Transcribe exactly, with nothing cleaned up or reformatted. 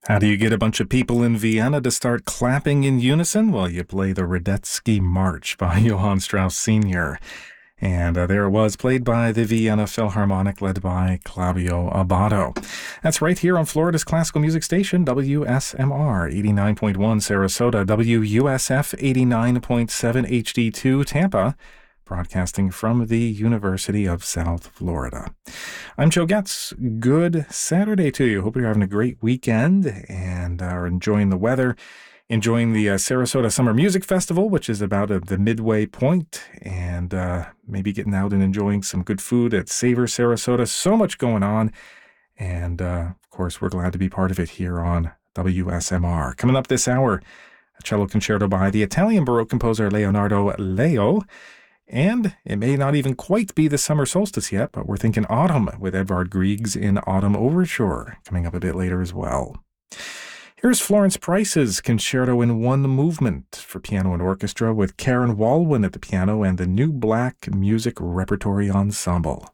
How do you get a bunch of people in Vienna to start clapping in unison? Well, you play the Radetzky March by Johann Strauss Senior And uh, there it was, played by the Vienna Philharmonic, led by Claudio Abbado. That's right here on Florida's classical music station, W S M R eighty-nine point one Sarasota, W U S F eighty-nine point seven H D two Tampa, broadcasting from the University of South Florida. I'm Joe Getz. Good Saturday to you. Hope you're having a great weekend and are enjoying the weather, enjoying the uh, Sarasota Summer Music Festival, which is about at the midway point, and uh, maybe getting out and enjoying some good food at Savor Sarasota. So much going on. And, uh, of course, we're glad to be part of it here on W S M R. Coming up this hour, a cello concerto by the Italian Baroque composer Leonardo Leo. And it may not even quite be the summer solstice yet, but we're thinking autumn with Edvard Grieg's In Autumn Overture coming up a bit later as well. Here's Florence Price's Concerto in One Movement for piano and orchestra with Karen Walwyn at the piano and the New Black Music Repertory Ensemble.